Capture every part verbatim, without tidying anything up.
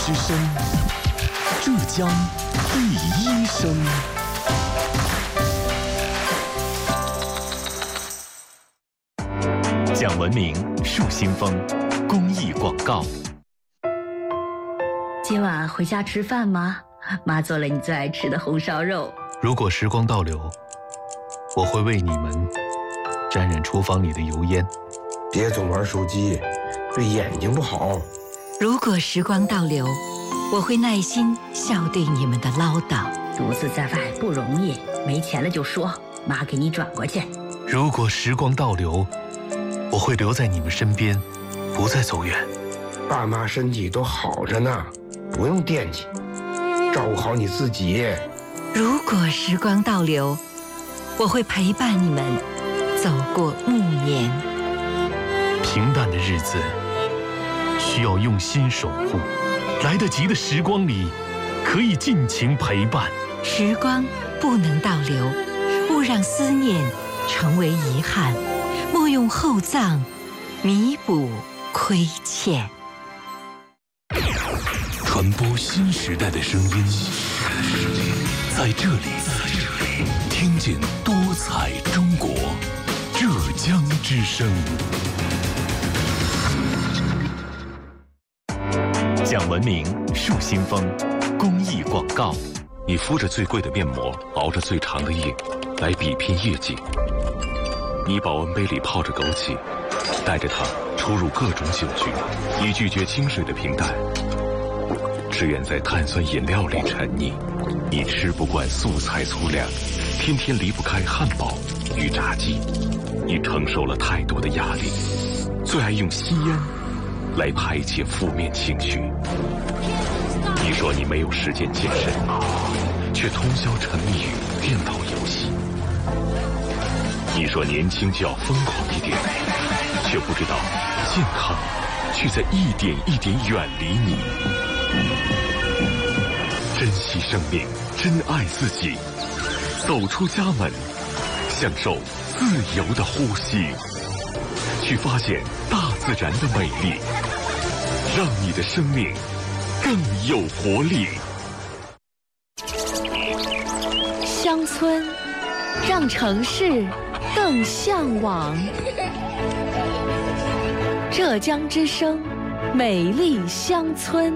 之声，浙江第一声。讲文明树新风公益广告。 今晚回家吃饭吗？妈做了你最爱吃的红烧肉。 如果时光倒流，我会为你们沾染厨房里的油烟。 别总玩手机，对眼睛不好。 如果时光倒流，我会耐心笑对你们的唠叨。 独自在外不容易，没钱了就说，妈给你转过去。 如果时光倒流，我会留在你们身边，不再走远。 爸妈身体都好着呢，不用惦记，照顾好你自己。 如果时光倒流，我会陪伴你们走过暮年。 平淡的日子需要用心守护，来得及的时光里可以尽情陪伴。 时光不能倒流，勿让思念成为遗憾，莫用厚葬弥补亏欠。 传播新时代的声音，在这里听见多彩中国，浙江之声。讲文明树新风公益广告。 你敷着最贵的面膜，熬着最长的夜，来比拼业绩。你保温杯里泡着枸杞，带着它出入各种酒局。你拒绝清水的平淡，只愿在碳酸饮料里沉溺。你吃不惯素菜粗粮，天天离不开汉堡与炸鸡。你承受了太多的压力，最爱用吸烟来排解负面情绪。你说你没有时间健身，却通宵沉迷于电脑游戏。你说年轻就要疯狂一点，却不知道健康却在一点一点远离你。珍惜生命，珍爱自己，走出家门，享受自由的呼吸，去发现大自然的美丽，让你的生命更有活力。 乡村，让城市更向往。浙江之声，美丽乡村。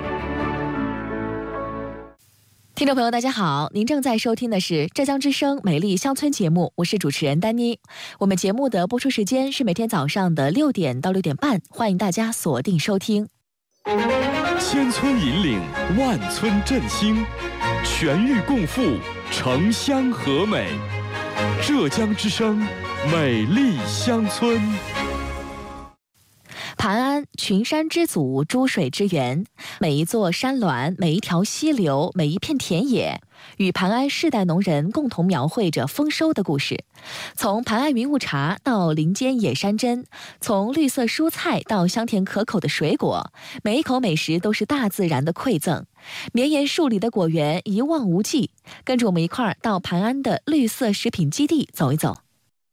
听众朋友大家好，您正在收听的是浙江之声美丽乡村节目，我是主持人丹妮。我们节目的播出时间是每天早上的六点到六点半，欢迎大家锁定收听。 千村引领，万村振兴，全域共富，城乡和美。浙江之声美丽乡村。 盘安，群山之祖，诸水之源，每一座山峦，每一条溪流，每一片田野，与盘安世代农人共同描绘着丰收的故事。从盘安云雾茶到林间野山珍，从绿色蔬菜到香甜可口的水果，每一口美食都是大自然的馈赠。绵延数里的果园一望无际，跟着我们一块儿到盘安的绿色食品基地走一走。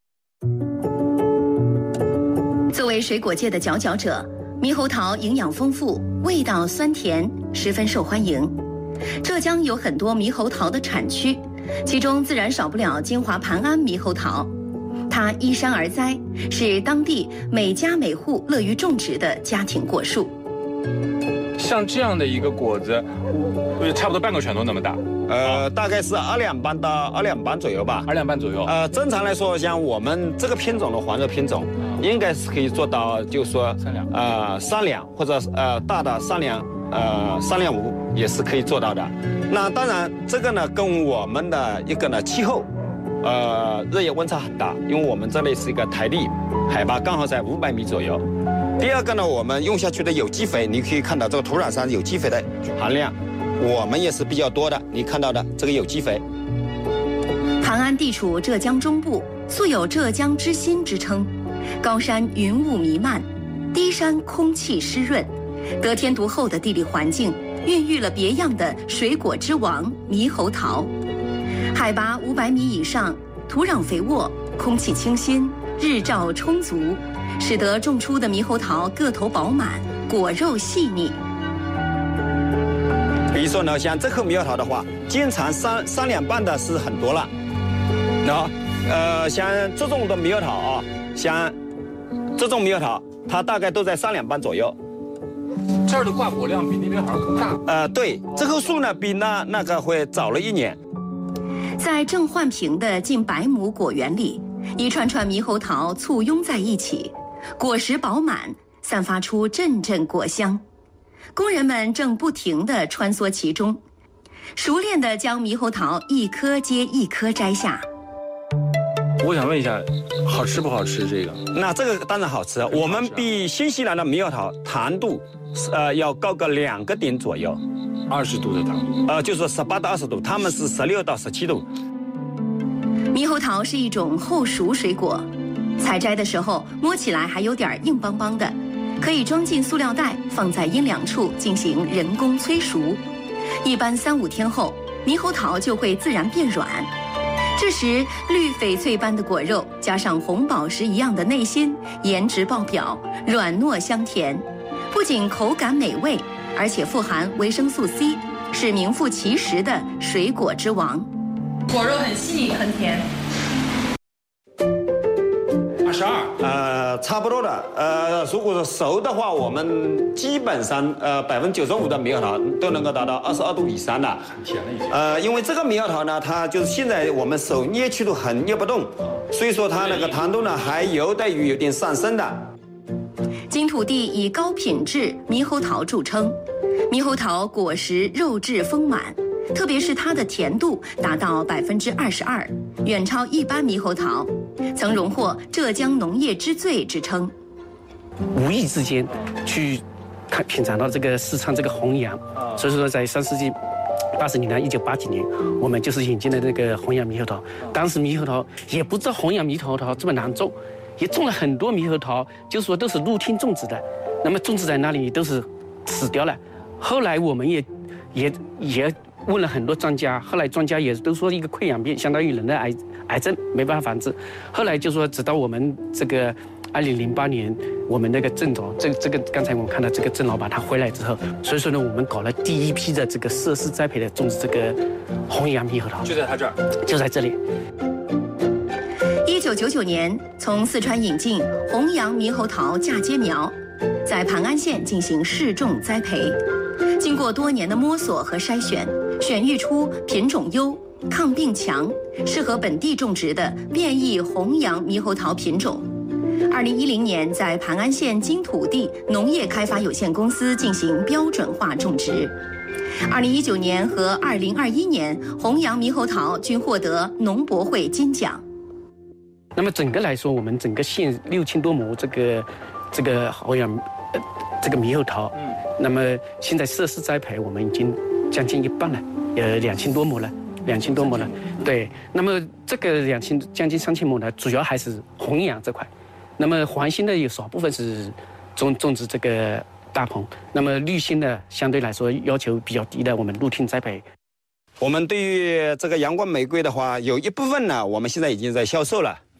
作为水果界的佼佼者，猕猴桃营养丰富，味道酸甜，十分受欢迎。浙江有很多猕猴桃的产区，其中自然少不了金华盘安猕猴桃。它依山而栽，是当地每家每户乐于种植的家庭果树。 像这样的一个果子，差不多半个拳头那么大。 呃，大概是二两半到二两半左右吧。 二两半左右。 呃，正常来说，像我们这个品种的黄肉品种，应该是可以做到，就是说三两， 呃，三两或者呃大的三两，呃三两五也是可以做到的。那当然，这个呢跟我们的一个呢气候，呃日夜温差很大，因为我们这里是一个台地，海拔刚好在五百米左右。第二个呢，我们用下去的有机肥，你可以看到这个土壤上有机肥的含量，我们也是比较多的。你看到的这个有机肥。 盘安地处浙江中部，素有浙江之心之称。高山云雾弥漫，低山空气湿润，得天独厚的地理环境，孕育了别样的水果之王猕猴桃。海拔五百米以上，土壤肥沃，空气清新，日照充足，使得种出的猕猴桃个头饱满，果肉细腻。 以说呢，像这棵猕猴桃的话，经常三三两半的是很多了。然后，呃，像这种的猕猴桃啊，像这种猕猴桃，它大概都在三两半左右。 这儿的挂果量比那边好像更大。 呃，对，这棵树呢比那那个会早了一年。 在郑焕平的近百亩果园里，一串串猕猴桃簇拥在一起，果实饱满，散发出阵阵果香。工人们正不停地穿梭其中，熟练地将猕猴桃一颗接一颗摘下。 我想问一下，好吃不好吃？这个？ 那这个当然好吃，我们比新西兰的猕猴桃糖度，呃，要高个两个点左右。 二十度的糖度？ 呃，就是十八到二十度，他们是十六到十七度。 猕猴桃是一种后熟水果，采摘的时候摸起来还有点硬邦邦的，可以装进塑料袋，放在阴凉处进行人工催熟。一般三五天后，猕猴桃就会自然变软。这时，绿翡翠般的果肉加上红宝石一样的内心，颜值爆表，软糯香甜，不仅口感美味，而且富含维生素 C， 是名副其实的水果之王。 果肉很细腻，很甜。 二十二，呃，差不多的。呃，如果是熟的话，我们基本上呃百分之九十五的猕猴桃都能够达到二十二度以上的。 很甜了已经。 呃，因为这个猕猴桃呢，它就是现在我们手捏去度很捏不动，所以说它那个糖度呢还有待于有点上升的。 金土地以高品质猕猴桃著称，猕猴桃果实肉质丰满，特别是它的甜度达到百分之二十二，远超一般猕猴桃，曾荣获浙江农业之最之称。 无意之间去看品尝到这个四川这个红杨，所以说在上世纪八十年代，一九八几年，我们就是引进了那个红杨猕猴桃。当时猕猴桃也不知道红杨猕猴桃这么难种，也种了很多猕猴桃，就是说都是露天种植的，那么种植在那里都是死掉了。后来我们也也也问了很多专家，后来专家也都说一个溃疡病相当于人的癌癌症，没办法防治。后来就说直到我们这个二零零八年，我们那个郑总，这这个刚才我们看到这个郑老板他回来之后，所以说呢，我们搞了第一批的这个设施栽培的种植这个红杨猕猴桃， 就在他这儿， 就在这里。 一九九九年，从四川引进红杨猕猴桃嫁接苗，在盘安县进行试种栽培。经过多年的摸索和筛选，选育出品种优、抗病强、适合本地种植的变异红杨猕猴桃品种。二零一零年，在盘安县金土地农业开发有限公司进行标准化种植。二零一九年和二零二一年，红杨猕猴桃均获得农博会金奖。 那么整个来说，我们整个县六千多亩这个这个红杨呃这个猕猴桃，嗯，那么现在设施栽培我们已经将近一半了，呃两千多亩了，两千多亩了。对，那么这个两千将近三千亩呢，主要还是红杨这块。那么黄心的有少部分是种种植这个大棚，那么绿心的相对来说要求比较低的，我们露天栽培。 我们对于这个阳光玫瑰的话，有一部分呢，我们现在已经在销售了。